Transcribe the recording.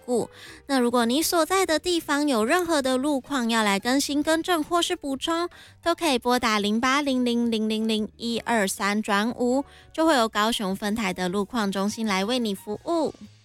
顾。那如果你所在的地方有任何的路况要来更新更正或是补充，都可以拨打0800000123转5，就会有高雄分台的路况中心来为你服务。